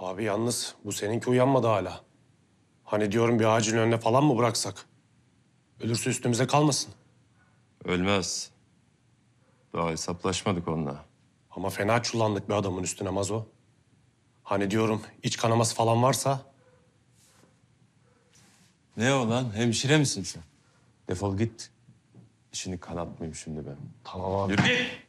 Abi yalnız bu seninki uyanmadı hala. Hani diyorum bir ağacın önüne falan mı bıraksak? Ölürse üstümüze kalmasın. Ölmez. Daha hesaplaşmadık onunla. Ama fena çullandık bir adamın üstüne Mazo. Hani diyorum iç kanaması falan varsa Ne o lan? Hemşire misin sen? Defol git. İşini kanatmayayım şimdi ben. tamam abi. Yürü git!